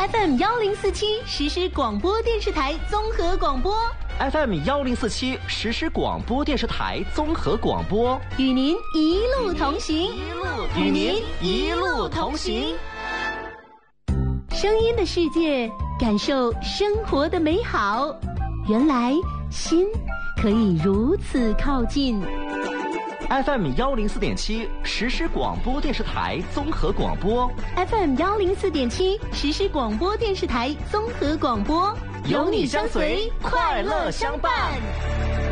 FM1047实时广播电视台综合广播。 FM1047实时广播电视台综合广播， 与您一路同行， 与您一路同行。 声音的世界，感受生活的美好。原来心可以如此靠近。 FM104.7实时广播电视台综合广播， FM104.7实时广播电视台综合广播， 有你相随，快乐相伴。